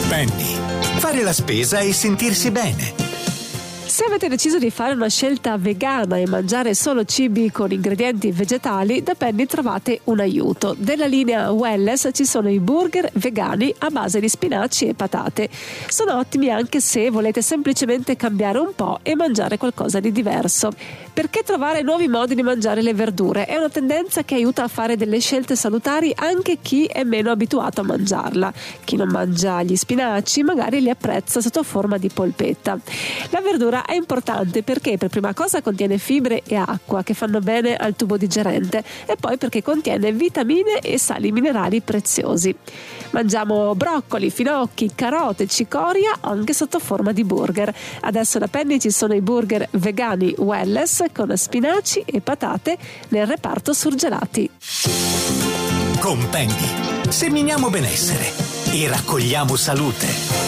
Penny. Fare la spesa e sentirsi bene. Se avete deciso di fare una scelta vegana e mangiare solo cibi con ingredienti vegetali, da Penny trovate un aiuto. Della linea Wellness ci sono i burger vegani a base di spinaci e patate. Sono ottimi anche se volete semplicemente cambiare un po' e mangiare qualcosa di diverso. Perché trovare nuovi modi di mangiare le verdure è una tendenza che aiuta a fare delle scelte salutari anche chi è meno abituato a mangiarla. Chi non mangia gli spinaci magari li apprezza sotto forma di polpetta. La verdura è importante perché per prima cosa contiene fibre e acqua che fanno bene al tubo digerente e poi perché contiene vitamine e sali minerali preziosi. Mangiamo broccoli, finocchi, carote, cicoria anche sotto forma di burger. Adesso da Penny ci sono i burger vegani Wellness con spinaci e patate nel reparto surgelati. Con Penny seminiamo benessere e raccogliamo salute.